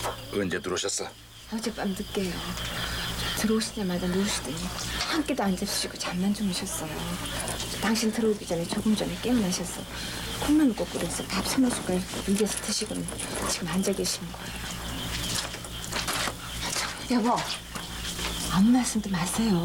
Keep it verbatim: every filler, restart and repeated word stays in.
언제 들어오셨어? 어젯밤 늦게요. 들어오시자마자 누우시더니 한 끼도 안 잡수시고 잠만 주무셨어요. 당신 들어오기 전에 조금 전에 깨어나셔서 콩나물 국 끓여서 밥 서너 숟갈 입에서 드시고는 지금 앉아 계시는 거예요. 여보, 아무 말씀도 마세요.